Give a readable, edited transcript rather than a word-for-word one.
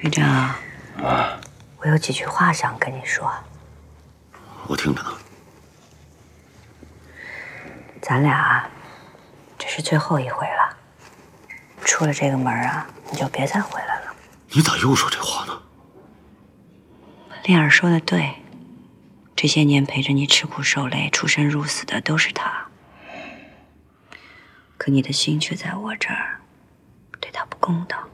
队长，我有几句话想跟你说。 我听着呢。 咱俩这是最后一回了，出了这个门啊，你就别再回来了。 你咋又说这话呢？ 令儿说的对，这些年陪着你吃苦受累、出生入死的都是他，可你的心却在我这儿，对他不公道。